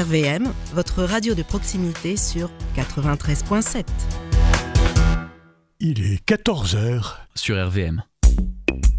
RVM, votre radio de proximité sur 93.7. Il est 14h. Sur RVM.